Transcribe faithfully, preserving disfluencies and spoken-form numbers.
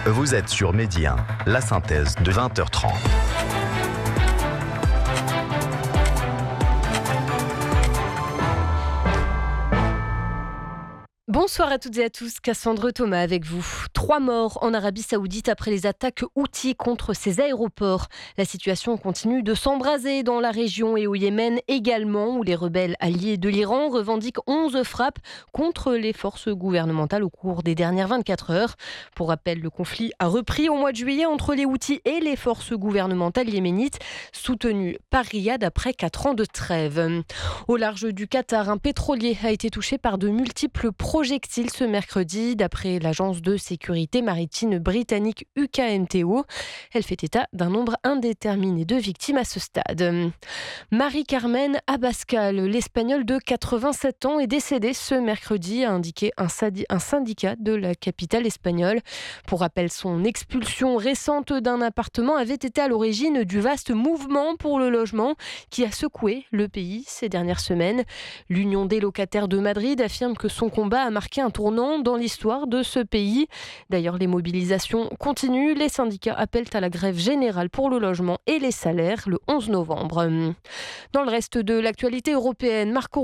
Vous êtes sur Midi un, la synthèse de vingt heures trente. Bonsoir à toutes et à tous, Cassandre Thomas avec vous. Trois morts en Arabie Saoudite après les attaques Houthis contre ses aéroports. La situation continue de s'embraser dans la région et au Yémen également, où les rebelles alliés de l'Iran revendiquent onze frappes contre les forces gouvernementales au cours des dernières vingt-quatre heures. Pour rappel, le conflit a repris au mois de juillet entre les Houthis et les forces gouvernementales yéménites, soutenues par Riyad après quatre ans de trêve. Au large du Qatar, un pétrolier a été touché par de multiples projectiles ce mercredi, d'après l'agence de sécurité maritime britannique U K M T O. Elle fait état d'un nombre indéterminé de victimes à ce stade. Marie-Carmen Abascal, l'Espagnole de quatre-vingt-sept ans, est décédée ce mercredi, a indiqué un, sadi- un syndicat de la capitale espagnole. Pour rappel, son expulsion récente d'un appartement avait été à l'origine du vaste mouvement pour le logement qui a secoué le pays ces dernières semaines. L'Union des locataires de Madrid affirme que son combat a marqué un tournant dans l'histoire de ce pays. D'ailleurs, les mobilisations continuent. Les syndicats appellent à la grève générale pour le logement et les salaires le onze novembre. Dans le reste de l'actualité européenne, Marco